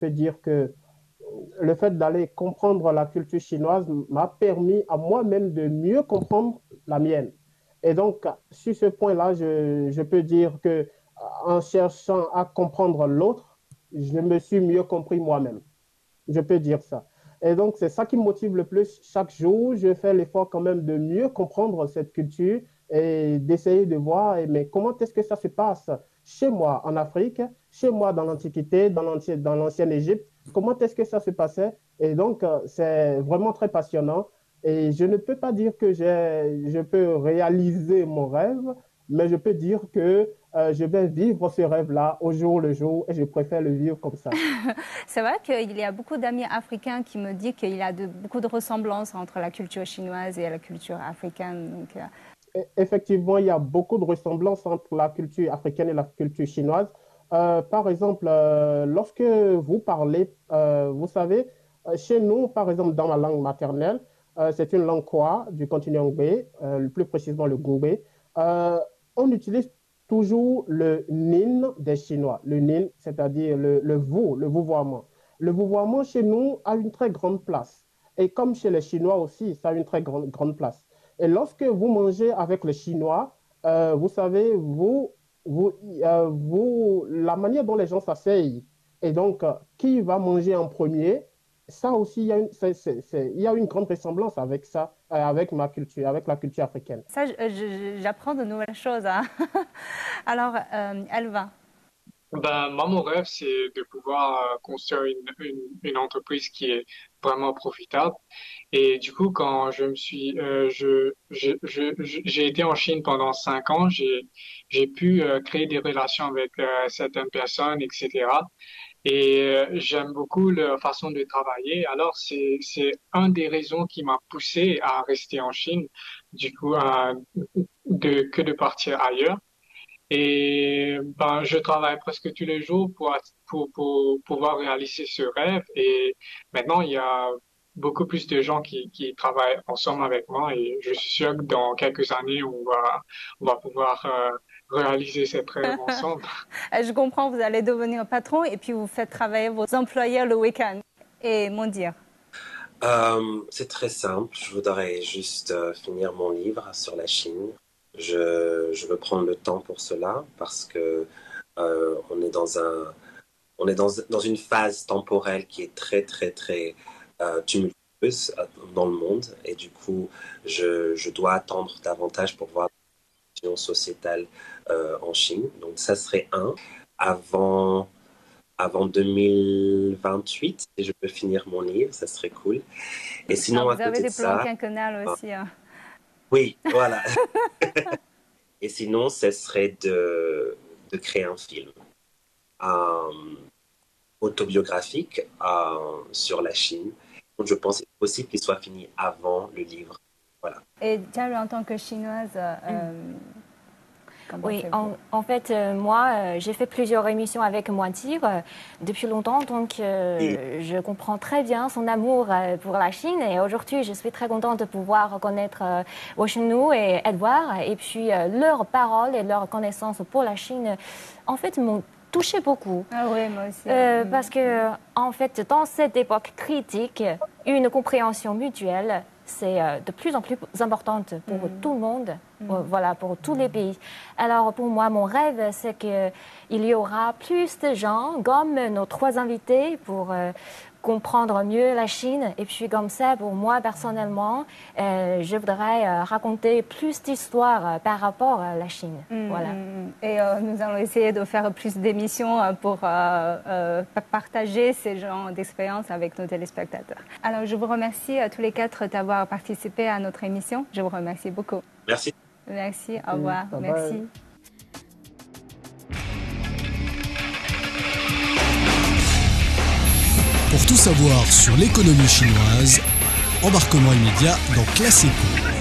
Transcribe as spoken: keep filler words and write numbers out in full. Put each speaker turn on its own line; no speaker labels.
peux dire que le fait d'aller comprendre la culture chinoise m'a permis à moi-même de mieux comprendre la mienne. Et donc, sur ce point-là, je, je peux dire que en cherchant à comprendre l'autre, je me suis mieux compris moi-même. Je peux dire ça. Et donc, c'est ça qui me motive le plus. Chaque jour, je fais l'effort quand même de mieux comprendre cette culture et d'essayer de voir, eh, mais comment est-ce que ça se passe chez moi en Afrique, chez moi dans l'Antiquité, dans l'ancienne, dans l'ancienne Égypte, comment est-ce que ça se passait? Et donc, euh, c'est vraiment très passionnant. Et je ne peux pas dire que j'ai, je peux réaliser mon rêve, mais je peux dire que euh, je vais vivre ce rêve-là au jour le jour et je préfère le vivre comme ça.
C'est vrai qu'il y a beaucoup d'amis africains qui me disent qu'il y a de, beaucoup de ressemblances entre la culture chinoise et la culture africaine. Donc, euh,
E- Effectivement, il y a beaucoup de ressemblances entre la culture africaine et la culture chinoise. Euh, par exemple, euh, lorsque vous parlez, euh, vous savez, euh, chez nous, par exemple, dans ma langue maternelle, euh, c'est une langue Kwa du continent Ngbe, euh, plus précisément le Gungbe. Euh, on utilise toujours le nin des Chinois, le nin, c'est-à-dire le, le vous, le vouvoiement. Le vouvoiement chez nous a une très grande place. Et comme chez les Chinois aussi, ça a une très grande, grande place. Et lorsque vous mangez avec les Chinois, euh, vous savez, vous, vous, euh, vous, la manière dont les gens s'asseyent, et donc euh, qui va manger en premier, ça aussi, il y a une, c'est- c'est- c'est- il y a une grande ressemblance avec ça, euh, avec ma culture, avec la culture africaine.
ça, je- je- j'apprends de nouvelles choses, hein. Alors, euh, Elva.
Ben, moi, mon rêve, c'est de pouvoir euh, construire une, une, une entreprise qui est vraiment profitable. Et du coup, quand je me suis, euh, je, je, je, je- j'ai été en Chine pendant cinq ans, j'ai, j'ai pu euh, créer des relations avec euh, certaines personnes, et cetera. Et euh, j'aime beaucoup leur façon de travailler. Alors, c'est, c'est un des raisons qui m'a poussé à rester en Chine, du coup, à- de, que de partir ailleurs. Et ben, je travaille presque tous les jours pour, pour, pour pouvoir réaliser ce rêve. Et maintenant, il y a beaucoup plus de gens qui, qui travaillent ensemble avec moi. Et je suis sûr que dans quelques années, on va, on va pouvoir euh, réaliser cette rêve ensemble.
Je comprends, vous allez devenir patron et puis vous faites travailler vos employés le week-end. Et mon dire.
Euh, c'est très simple. Je voudrais juste euh, finir mon livre sur la Chine. Je, je veux prendre le temps pour cela parce que euh, on est dans un, on est dans, dans une phase temporelle qui est très très très euh, tumultueuse euh, dans le monde et du coup, je, je dois attendre davantage pour voir l'évolution sociétale euh, en Chine. Donc ça serait un avant avant deux mille vingt-huit, si je peux finir mon livre, ça serait cool. Et sinon,
Ah,
à
vous avez
côté de
des plans
ça,
quinquennales aussi, hein.
oui, voilà. Et sinon, ce serait de, de créer un film euh, autobiographique euh, sur la Chine. Donc, je pense qu'il est possible qu'il soit fini avant le livre. Voilà.
Et Tiaru, en tant que chinoise, euh, comment
Oui,
faites-vous?
en, en fait, euh, moi, euh, j'ai fait plusieurs émissions avec Moitir euh, depuis longtemps, donc euh, je comprends très bien son amour euh, pour la Chine. Et aujourd'hui, je suis très contente de pouvoir connaître euh, Woshenu et Edouard. Et puis, euh, leurs paroles et leurs connaissances pour la Chine, en fait, m'ont touché beaucoup.
Ah oui, moi aussi.
Euh,
Mm.
parce que, en fait, dans cette époque critique, une compréhension mutuelle, c'est euh, de plus en plus importante pour
Mm.
tout le monde,
Mm.
euh, voilà, pour tous les pays. Alors, pour moi, mon rêve, c'est qu'il y aura plus de gens, comme nos trois invités, pour euh, comprendre mieux la Chine. Et puis, comme ça, pour moi, personnellement, euh, je voudrais euh, raconter plus d'histoires euh, par rapport à la Chine.
Mm,
Voilà.
mm. Et euh, nous allons essayer de faire plus d'émissions euh, pour euh, euh, partager ces genres d'expériences avec nos téléspectateurs. Alors, je vous remercie à tous les quatre d'avoir participé à notre émission. Je vous remercie beaucoup.
Merci.
Merci, au revoir.
Bye bye.
Merci.
Pour tout savoir sur l'économie chinoise, embarquement immédiat dans Classe Éco.